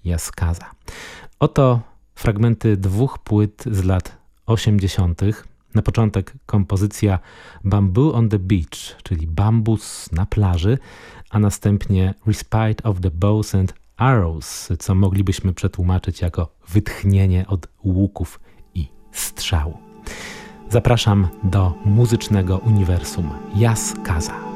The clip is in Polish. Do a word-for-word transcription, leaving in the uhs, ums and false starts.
Jaskaza. Oto fragmenty dwóch płyt z lat osiemdziesiątych. Na początek kompozycja Bamboo on the Beach, czyli bambus na plaży, a następnie Respite of the Bows and Arrows, co moglibyśmy przetłumaczyć jako wytchnienie od łuków i strzału. Zapraszam do muzycznego uniwersum Jaskaza.